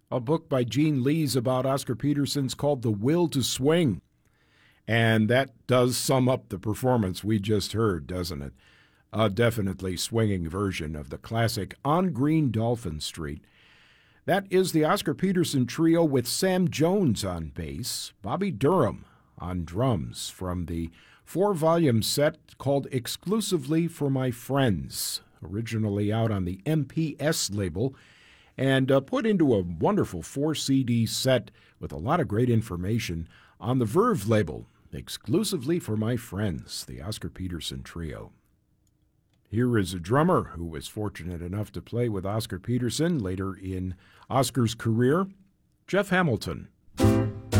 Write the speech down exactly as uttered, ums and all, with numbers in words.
A book by Gene Lees about Oscar Peterson's called The Will to Swing. And that does sum up the performance we just heard, doesn't it? A definitely swinging version of the classic On Green Dolphin Street. That is the Oscar Peterson Trio with Sam Jones on bass, Bobby Durham on drums, from the four-volume set called Exclusively for My Friends, originally out on the M P S label, and uh, put into a wonderful four-C D set with a lot of great information on the Verve label, Exclusively for My Friends, the Oscar Peterson Trio. Here is a drummer who was fortunate enough to play with Oscar Peterson later in Oscar's career, Jeff Hamilton.